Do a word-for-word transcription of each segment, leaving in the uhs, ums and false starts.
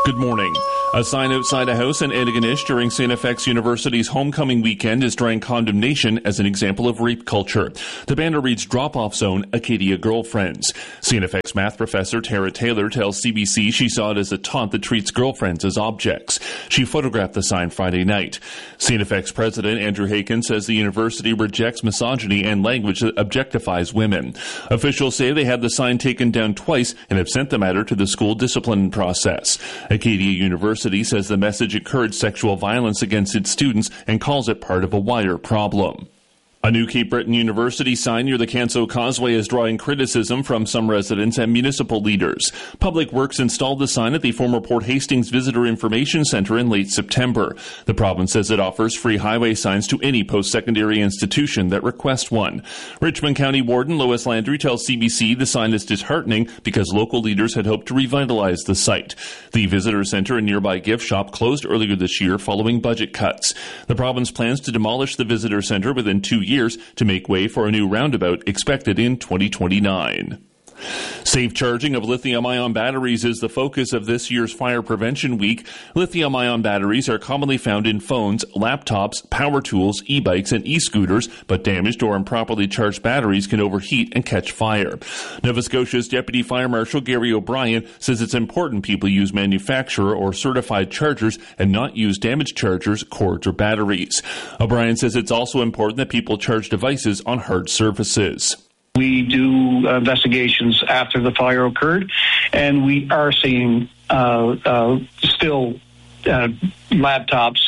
Good morning. A sign outside a house in Antigonish during Saint F X University's homecoming weekend is drawing condemnation as an example of rape culture. The banner reads drop-off zone, Acadia girlfriends. Saint F X math professor Tara Taylor tells C B C she saw it as a taunt that treats girlfriends as objects. She photographed the sign Friday night. Saint F X president Andrew Haken says the university rejects misogyny and language that objectifies women. Officials say they had the sign taken down twice and have sent the matter to the school discipline process. Acadia University says the message encouraged sexual violence against its students and calls it part of a wider problem. A new Cape Breton University sign near the Canso Causeway is drawing criticism from some residents and municipal leaders. Public Works installed the sign at the former Port Hastings Visitor Information Centre in late September. The province says it offers free highway signs to any post-secondary institution that requests one. Richmond County Warden Lois Landry tells C B C the sign is disheartening because local leaders had hoped to revitalize the site. The visitor centre and nearby gift shop closed earlier this year following budget cuts. The province plans to demolish the visitor centre within two years years to make way for a new roundabout expected in twenty twenty-nine. Safe charging of lithium-ion batteries is the focus of this year's Fire Prevention Week. Lithium-ion batteries are commonly found in phones, laptops, power tools, e-bikes, and e-scooters, but damaged or improperly charged batteries can overheat and catch fire. Nova Scotia's Deputy Fire Marshal Gary O'Brien says it's important people use manufacturer or certified chargers and not use damaged chargers, cords, or batteries. O'Brien says it's also important that people charge devices on hard surfaces. We do investigations after the fire occurred, and we are seeing uh, uh, still uh, laptops,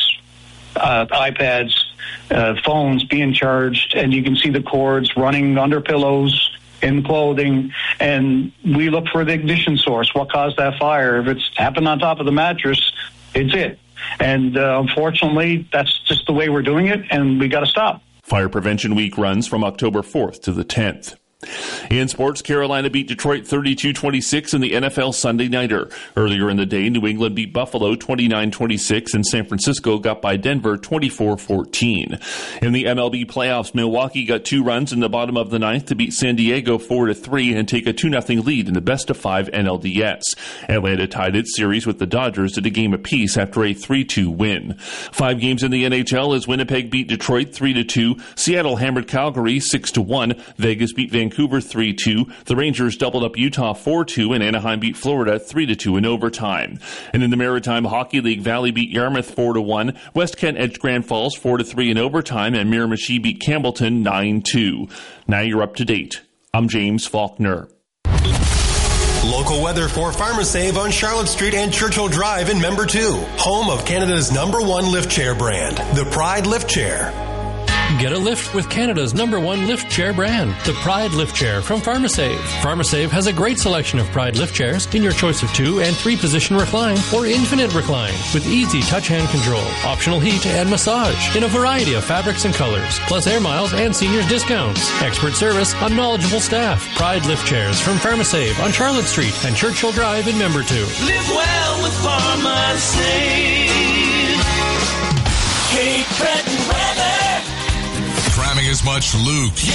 uh, iPads, uh, phones being charged, and you can see the cords running under pillows, in clothing, and we look for the ignition source. What caused that fire? If it's happened on top of the mattress, it's it. And uh, unfortunately, that's just the way we're doing it, and we got to stop. Fire Prevention Week runs from October fourth to the tenth. In sports, Carolina beat Detroit thirty-two twenty-six in the N F L Sunday Nighter. Earlier in the day, New England beat Buffalo twenty-nine twenty-six, and San Francisco got by Denver twenty-four fourteen. In the M L B playoffs, Milwaukee got two runs in the bottom of the ninth to beat San Diego four to three and take a two nothing lead in the best of five N L D S. Atlanta tied its series with the Dodgers at a game apiece after a three two win. Five games in the N H L as Winnipeg beat Detroit three to two, Seattle hammered Calgary six to one, Vegas beat Vancouver Vancouver three two. The Rangers doubled up Utah four two, and Anaheim beat Florida three to two in overtime. And in the Maritime Hockey League, Valley beat Yarmouth four to one. West Kent edged Grand Falls four to three in overtime, and Miramichi beat Campbellton nine two. Now you're up to date. I'm James Faulkner. Local weather for PharmaSave on Charlotte Street and Churchill Drive in Member two. Home of Canada's number one lift chair brand, the Pride Lift Chair. Get a lift with Canada's number one lift chair brand, the Pride Lift Chair from PharmaSave. PharmaSave has a great selection of Pride lift chairs in your choice of two and three position recline or infinite recline with easy touch hand control, optional heat and massage in a variety of fabrics and colors, plus air miles and seniors discounts. Expert service on knowledgeable staff. Pride lift chairs from PharmaSave on Charlotte Street and Churchill Drive in Member two. Live well with PharmaSave. Cape Breton weather. Cramming as much Luke.